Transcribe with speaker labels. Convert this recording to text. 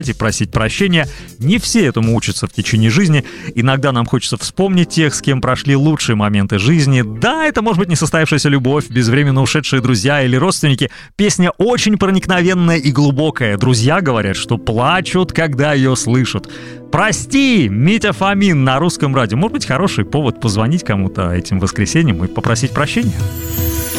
Speaker 1: и просить прощения. Не все этому учатся в течение жизни. Иногда нам хочется вспомнить тех, с кем прошли лучшие моменты жизни. Да, это может быть несостоявшаяся любовь, безвременно ушедшие друзья или родственники. Песня очень проникновенная и глубокая. Друзья говорят, что плачут, когда ее слышат. «Прости», Митя Фомин на Русском радио. Может быть, хороший повод позвонить кому-то этим воскресеньем и попросить прощения.